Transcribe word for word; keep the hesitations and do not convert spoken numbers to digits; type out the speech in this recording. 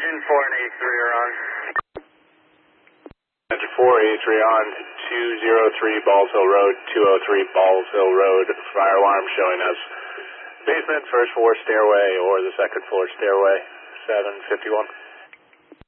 Engine four and eighty-three are on. Engine four, eighty-three on, two oh three Balls Hill Road, two oh three Balls Hill Road, fire alarm showing us basement, first floor stairway, or the second floor stairway, seven fifty-one.